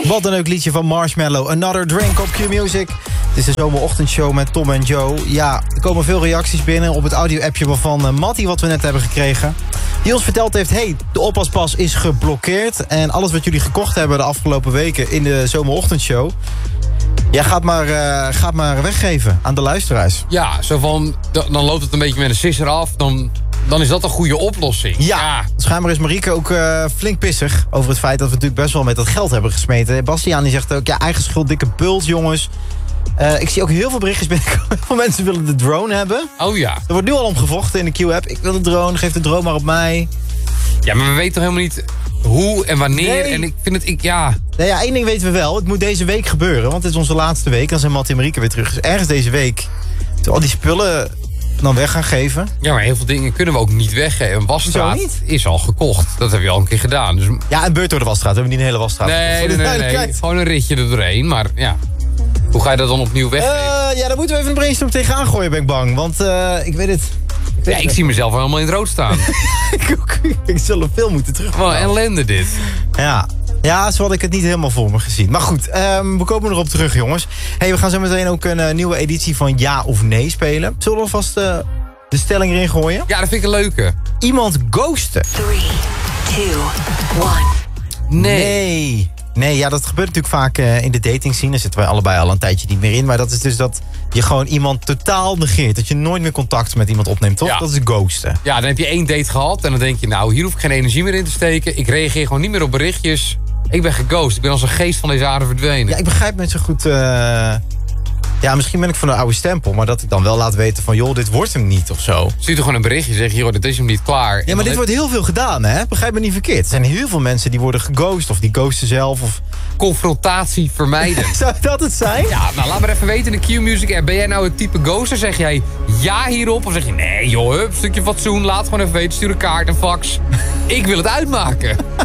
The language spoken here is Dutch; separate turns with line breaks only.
Wat een leuk liedje van Marshmello. Another Drink op Q-Music. Het is de zomerochtendshow met Tom en Joe. Ja, er komen veel reacties binnen op het audio-appje van Mattie... wat we net hebben gekregen. Die ons verteld heeft, hey, de oppaspas is geblokkeerd... en alles wat jullie gekocht hebben de afgelopen weken in de zomerochtendshow... ja, gaat maar weggeven aan de luisteraars.
Ja, zo van, dan loopt het een beetje met een sisser af... Dan is dat een goede oplossing.
Ja. Schijnbaar is Marieke ook flink pissig over het feit dat we natuurlijk best wel met dat geld hebben gesmeten. Bastiaan die zegt ook, ja, eigen schuld, dikke bult, jongens. Ik zie ook heel veel berichtjes binnenkomen. Veel mensen willen de drone hebben.
Oh ja.
Er wordt nu al om gevochten in de Q-app. Ik wil de drone, geef de drone maar op mij.
Ja, maar we weten toch helemaal niet hoe en wanneer. Nee. En ik vind het, ja...
Nou ja, één ding weten we wel. Het moet deze week gebeuren, want het is onze laatste week. Dan zijn Mattie en Marieke weer terug. Dus ergens deze week, al die spullen... dan weg gaan geven.
Ja, maar heel veel dingen kunnen we ook niet weggeven. Een wasstraat is al gekocht. Dat heb je al een keer gedaan. Dus...
Ja, een beurt door de wasstraat. We hebben niet een hele wasstraat.
Nee. Gewoon een ritje er doorheen. Maar ja, hoe ga je dat dan opnieuw weggeven?
Ja, daar moeten we even een brainstorm tegenaan gooien, ben ik bang. Want ik weet het.
Ik zie mezelf helemaal in het rood staan.
Ik zal veel moeten terug.
Wat ellende dit.
Ja, zo had ik het niet helemaal voor me gezien. Maar goed, we komen erop terug, jongens. Hey, we gaan zo meteen ook een nieuwe editie van Ja of Nee spelen. Zullen we alvast de stelling erin gooien?
Ja, dat vind ik een leuke.
Iemand ghosten.
3, 2, 1.
Nee, ja, dat gebeurt natuurlijk vaak in de dating scene. Daar zitten wij allebei al een tijdje niet meer in. Maar dat is dus dat je gewoon iemand totaal negeert. Dat je nooit meer contact met iemand opneemt, toch? Ja. Dat is ghosten. Ja,
dan heb je 1 date gehad en dan denk je... nou, hier hoef ik geen energie meer in te steken. Ik reageer gewoon niet meer op berichtjes. Ik ben geghost. Ik ben als een geest van deze aarde verdwenen.
Ja, ik begrijp net zo goed... Ja, misschien ben ik van een oude stempel. Maar dat ik dan wel laat weten van... joh, dit wordt hem niet of zo.
Stuur toch gewoon een berichtje. Zeg, joh, dit is hem niet klaar.
Ja, maar dit wordt heel veel gedaan, hè? Begrijp me niet verkeerd. Er zijn heel veel mensen die worden geghost. Of die ghosten zelf. Of...
confrontatie vermijden.
Zou dat het zijn?
Ja, nou laat maar even weten in de Q-Music app. Ben jij nou het type ghoster? Zeg jij ja hierop? Of zeg je nee joh, hup, stukje fatsoen. Laat gewoon even weten. Stuur een kaart, een fax. Ik wil het uitmaken.